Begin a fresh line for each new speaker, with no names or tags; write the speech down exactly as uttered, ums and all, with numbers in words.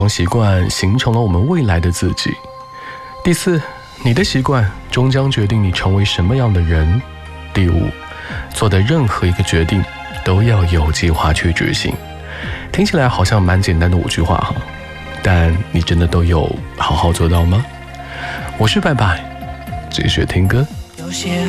习惯形成了我们未来的自己。第四，你的习惯终将决定你成为什么样的人。第五，做的任何一个决定都要有计划去执行。听起来好像蛮简单的五句话哈，但你真的都有好好做到吗？我是拜拜，继续听歌。
有些